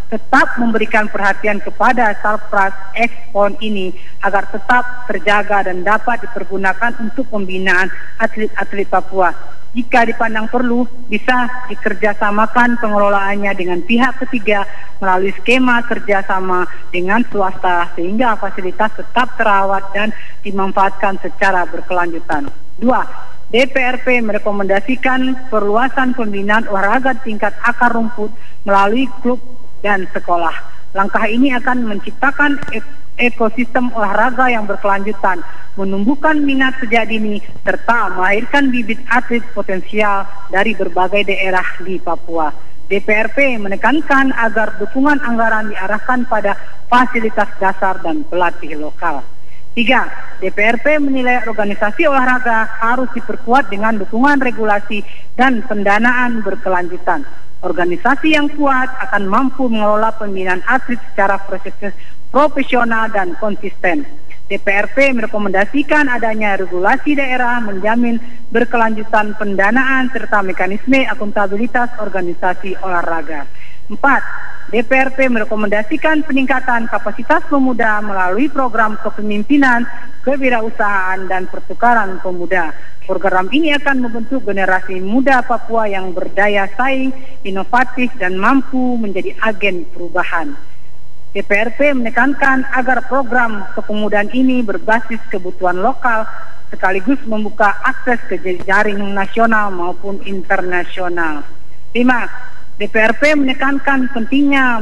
tetap memberikan perhatian kepada Sarpras X-Pon ini agar tetap terjaga dan dapat dipergunakan untuk pembinaan atlet-atlet Papua. Jika dipandang perlu, bisa dikerjasamakan pengelolaannya dengan pihak ketiga melalui skema kerjasama dengan swasta sehingga fasilitas tetap terawat dan dimanfaatkan secara berkelanjutan. 2. DPRP merekomendasikan perluasan pembinaan olahraga tingkat akar rumput melalui klub dan sekolah. Langkah ini akan menciptakan ekosistem olahraga yang berkelanjutan, menumbuhkan minat sejak dini, serta melahirkan bibit atlet potensial dari berbagai daerah di Papua. DPRP menekankan agar dukungan anggaran diarahkan pada fasilitas dasar dan pelatih lokal. 3. DPRP menilai organisasi olahraga harus diperkuat dengan dukungan regulasi dan pendanaan berkelanjutan. Organisasi yang kuat akan mampu mengelola pembinaan atlet secara profesional dan konsisten. DPRP merekomendasikan adanya regulasi daerah menjamin berkelanjutan pendanaan serta mekanisme akuntabilitas organisasi olahraga. 4. DPRP merekomendasikan peningkatan kapasitas pemuda melalui program kepemimpinan, kewirausahaan, dan pertukaran pemuda. Program ini akan membentuk generasi muda Papua yang berdaya saing, inovatif, dan mampu menjadi agen perubahan. DPRP menekankan agar program kepemudaan ini berbasis kebutuhan lokal sekaligus membuka akses ke jaring nasional maupun internasional. 5. DPRP menekankan pentingnya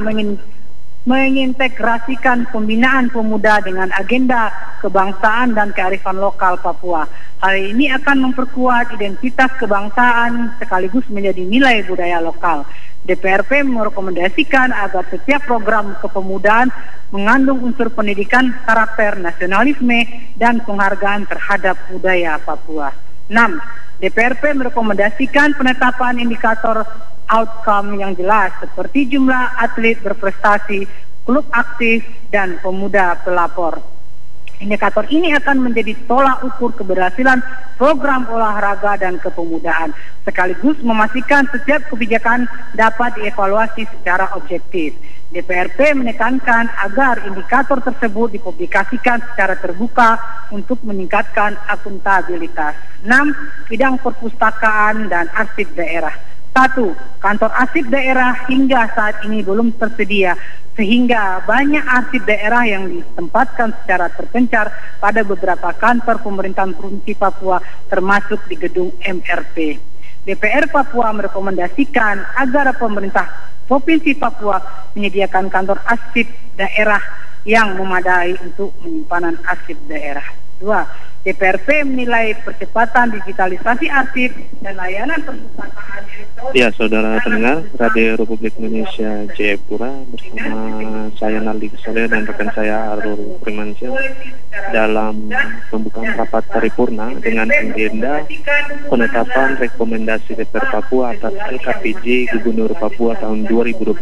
mengintegrasikan pembinaan pemuda dengan agenda kebangsaan dan kearifan lokal Papua. Hal ini akan memperkuat identitas kebangsaan sekaligus menjadi nilai budaya lokal. DPRP merekomendasikan agar setiap program kepemudaan mengandung unsur pendidikan karakter nasionalisme dan penghargaan terhadap budaya Papua. 6. DPRP merekomendasikan penetapan indikator outcome yang jelas seperti jumlah atlet berprestasi, klub aktif, dan pemuda pelapor. Indikator ini akan menjadi tolak ukur keberhasilan program olahraga dan kepemudaan, sekaligus memastikan setiap kebijakan dapat dievaluasi secara objektif. DPRP menekankan agar indikator tersebut dipublikasikan secara terbuka untuk meningkatkan akuntabilitas. 6. Bidang perpustakaan dan arsip daerah. 1. Kantor arsip daerah hingga saat ini belum tersedia, sehingga banyak arsip daerah yang ditempatkan secara terpencar pada beberapa kantor pemerintahan Provinsi Papua, termasuk di gedung MRP. DPR Papua merekomendasikan agar pemerintah Provinsi Papua menyediakan kantor arsip daerah yang memadai untuk penyimpanan arsip daerah. 2. DPRP menilai percepatan digitalisasi arsip dan layanan perpustakaan elektronik. Ya, saudara pendengar, Radio Republik Indonesia Jayapura bersama saya Naldi Soleh dan rekan saya Arul Primansyah dalam pembukaan rapat paripurna dengan agenda penetapan rekomendasi DPR Papua atas LKPJ Gubernur Papua tahun 2025,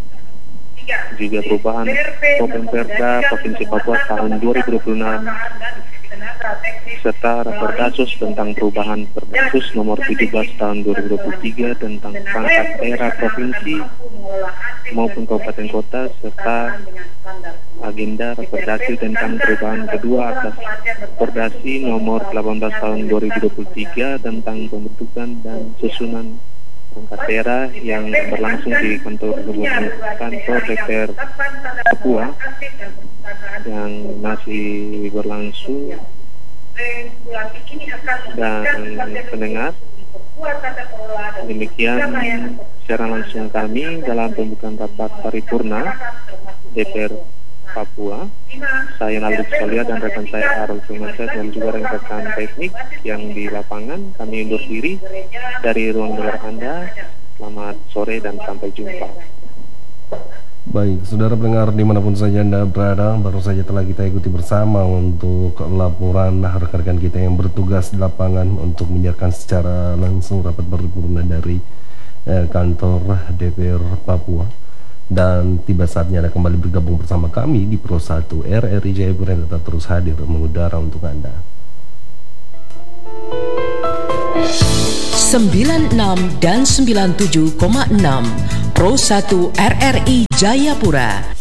juga perubahan Perda Provinsi Papua tahun 2026, serta Raperdasus tentang perubahan Perdasus nomor 17 tahun 2023 tentang perangkat daerah provinsi maupun kabupaten kota, serta agenda Raperdasi tentang perubahan kedua atas Perdasi nomor 18 tahun 2023 tentang pembentukan dan susunan perangkat daerah yang berlangsung di kantor DPR Papua yang masih berlangsung. Dan pendengar, demikian secara langsung kami dalam pembukaan rapat paripurna DPR Papua. Saya Naldi Soleh dan rekan saya Arul Primansyah dan juga rekan teknik yang di lapangan. Kami undur diri dari ruang dengar Anda. Selamat sore dan sampai jumpa. Baik, saudara pendengar dimanapun saja Anda berada, baru saja telah kita ikuti bersama untuk laporan rekan-rekan kita yang bertugas di lapangan untuk menyiarkan secara langsung rapat paripurna dari kantor DPR Papua. Dan tiba saatnya Anda kembali bergabung bersama kami di Pro 1 RRI Jayapura yang tetap terus hadir mengudara untuk Anda. 96 dan 97,6 Pro 1 RRI Jayapura